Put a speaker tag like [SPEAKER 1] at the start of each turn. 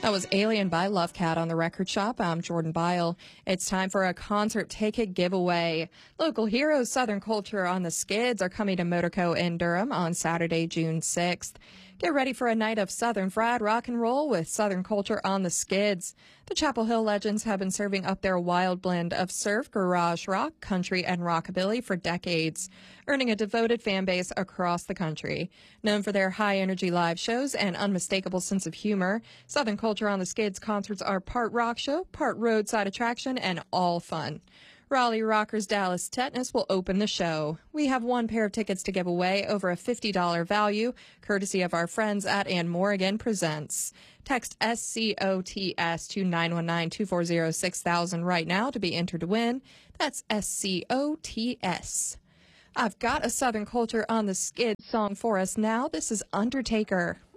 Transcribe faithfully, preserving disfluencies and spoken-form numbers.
[SPEAKER 1] That was Alien by Love Cat on the Record Shop. I'm Jordan Bile. It's time for a concert ticket giveaway. Local heroes Southern Culture on the Skids are coming to Motorco in Durham on Saturday, June sixth. Get ready for a night of Southern fried rock and roll with Southern Culture on the Skids. The Chapel Hill Legends have been serving up their wild blend of surf, garage rock, country, and rockabilly for decades, earning a devoted fan base across the country. Known for their high-energy live shows and unmistakable sense of humor, Southern Culture on the Skids concerts are part rock show, part roadside attraction, and all fun. Raleigh Rockers Dallas Tetanus will open the show. We have one pair of tickets to give away over a fifty dollars value, courtesy of our friends at Ann Morrigan Presents. Text S C O T S to nine one nine, two four zero, six thousand right now to be entered to win. That's S C O T S. I've got a Southern Culture on the Skid song for us now. This is Undertaker.